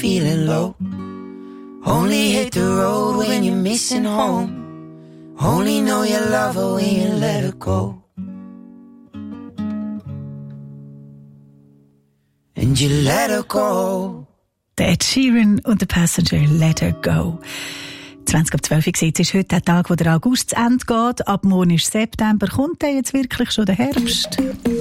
feeling low. Only hit the road when you're missing home. Only know you love her when you let her go. And you let her go. Der Ed Sheeran und der Passenger Let Her Go. 20:12 Uhr ist heute der Tag, wo der August zu Ende geht. Ab morgen ist September. Kommt denn jetzt wirklich schon der Herbst?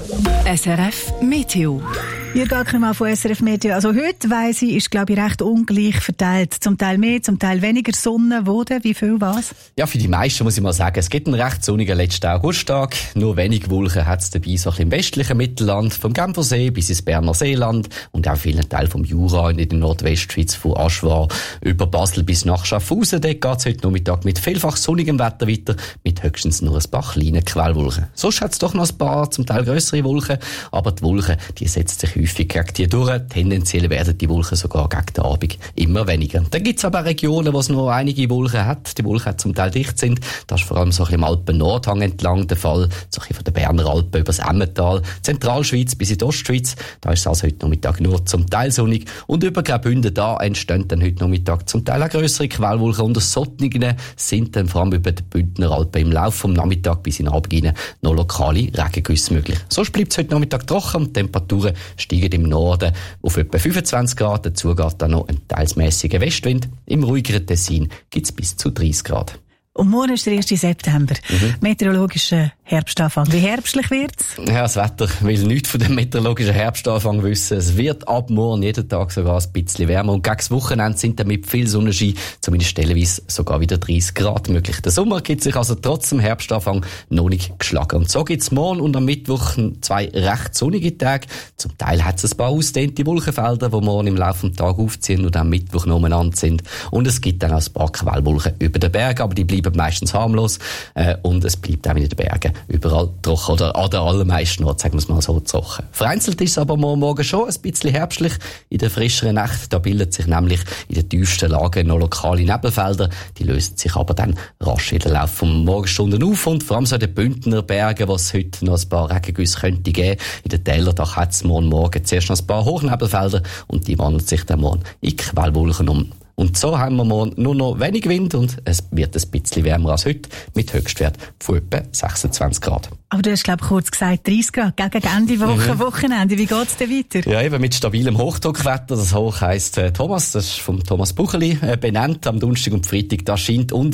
SRF Meteo. Ihr geht mal von SRF Meteo. Also heute, weiss ich, ist, glaube ich, recht ungleich verteilt. Zum Teil mehr, zum Teil weniger Sonne. Wo denn? Wie viel was? Ja, für die meisten muss ich mal sagen, es gibt einen recht sonnigen letzten Augusttag. Nur wenig Wolken hat es dabei, so ein bisschen im westlichen Mittelland, vom Genfersee bis ins Berner Seeland und auch vielen Teilen vom Jura in der Nordwestschweiz, von Aschwar über Basel bis nach Schaffhausen. Dort geht es heute Nachmittag mit vielfach sonnigem Wetter weiter, mit höchstens nur ein paar kleinen Quellwolken. Sonst hat es doch noch ein paar, zum Teil grössere Wolken, aber die Wolken, die setzen sich häufig gegen die durch. Tendenziell werden die Wolken sogar gegen den Abend immer weniger. Dann gibt es aber Regionen, wo es noch einige Wolken hat. Die Wolken zum Teil dicht sind. Das ist vor allem so ein bisschen im Alpen-Nordhang entlang der Fall. So ein bisschen von den Berner Alpen über das Emmental, Zentralschweiz bis in die Ostschweiz. Da ist es also heute Nachmittag nur zum Teil sonnig. Und über Graubünden da entstehen dann heute Nachmittag zum Teil auch grössere Quellwolken. Unter solchen sind dann vor allem über die Bündner Alpen im Laufe vom Nachmittag bis in den Abend hinein noch lokale Regengüsse möglich. Sonst bleibt es heute Nachmittag trocken und die Temperaturen steigen im Norden auf etwa 25 Grad. Dazu geht dann noch ein teils mässiger Westwind. Im ruhigeren Tessin gibt es bis zu 30 Grad. Und morgen ist der 1. September. Meteorologischer Herbstanfang. Wie herbstlich wird's? Ja, das Wetter will nichts von dem meteorologischen Herbstanfang wissen. Es wird ab morgen jeden Tag sogar ein bisschen wärmer. Und gegen das Wochenende sind dann mit viel Sonnenschein, zumindest stellenweise, sogar wieder 30 Grad möglich. Der Sommer gibt sich also trotz dem Herbstanfang noch nicht geschlagen. Und so gibt's morgen und am Mittwoch 2 recht sonnige Tage. Zum Teil hat es ein paar ausgedehnte Wolkenfelder, die morgen im Laufe des Tages aufziehen und am Mittwoch noch umeinander sind. Und es gibt dann auch ein paar Quellwolken über den Bergen, aber die bleiben meistens harmlos, und es bleibt auch in den Bergen überall trocken oder an den allermeisten Orten, sagen wir es mal so, trocken. Vereinzelt ist es aber morgen schon ein bisschen herbstlich. In der frischeren Nacht, da bilden sich nämlich in den tiefsten Lagen noch lokale Nebelfelder. Die lösen sich aber dann rasch in den Laufe von Morgenstunden auf und vor allem so in den Bündner Bergen, wo es heute noch ein paar Regengüsse könnte geben. In den Tälern, da hat es morgen zuerst noch ein paar Hochnebelfelder und die wandeln sich dann morgen in Quellwolken um. Und so haben wir morgen nur noch wenig Wind und es wird ein bisschen wärmer als heute mit Höchstwert von etwa 26 Grad. Aber du hast, glaube ich, kurz gesagt 30 Grad gegen Ende Woche, Wochenende. Wie geht's denn weiter? Ja, eben mit stabilem Hochdruckwetter. Das Hoch heisst Thomas, das ist vom Thomas Bucheli benannt am Donnerstag und Freitag. Da scheint